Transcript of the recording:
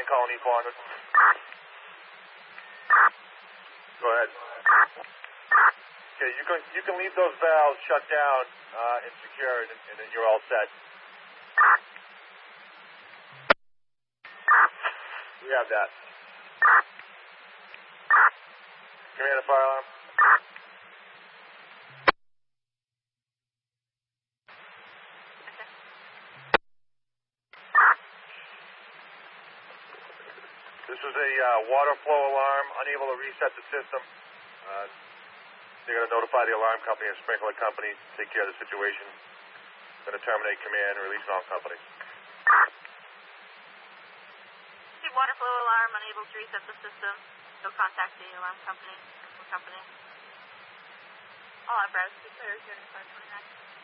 Command calling E400. Go ahead. Okay, you can leave those valves shut down and secured, and then you're all set. We have that. Command a fire alarm. This is a water flow alarm, unable to reset the system. They're going to notify the alarm company and sprinkler company, take care of the situation. Going to terminate command and release all companies. Water flow alarm, unable to reset the system. So contact the alarm company, sprinkler company. All apparatus declared 0529.